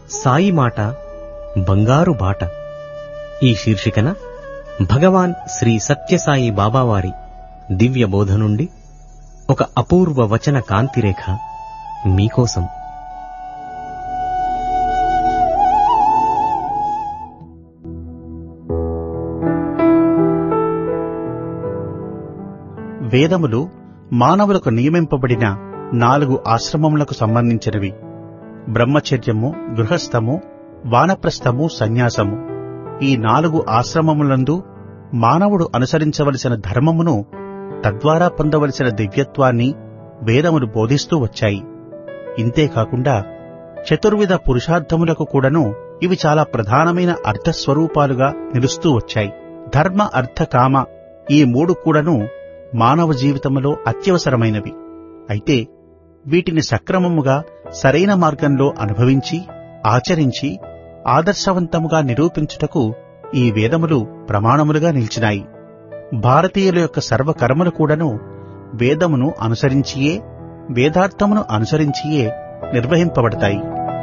సాయి మాట బంగారు బాట. ఈ శీర్షికన భగవాన్ శ్రీ సత్యసాయి బాబావారి దివ్య బోధ నుండి ఒక అపూర్వ వచన కాంతిరేఖ మీకోసం. వేదములు మానవులకు నియమింపబడిన 4 ఆశ్రమములకు సంబంధించినవి. బ్రహ్మచర్యము, గృహస్థము, వానప్రస్థము, సన్యాసము. ఈ 4 ఆశ్రమములందు మానవుడు అనుసరించవలసిన ధర్మమును, తద్వారా పొందవలసిన దివ్యత్వాన్ని వేదములు బోధిస్తూ వచ్చాయి. ఇంతేకాకుండా చతుర్విధ పురుషార్థములకు కూడాను ఇవి చాలా ప్రధానమైన అర్థస్వరూపాలుగా నిలుస్తూ వచ్చాయి. ధర్మ, అర్థ, కామ ఈ 3 కూడాను మానవ జీవితంలో అత్యవసరమైనవి. అయితే వీటిని సక్రమముగా సరైన మార్గంలో అనుభవించి, ఆచరించి ఆదర్శవంతముగా నిరూపించుటకు ఈ వేదములు ప్రమాణములుగా నిలిచినాయి. భారతీయుల యొక్క సర్వకర్మలు కూడాను వేదమును అనుసరించియే, వేదార్థమును అనుసరించియే నిర్వహింపబడతాయి.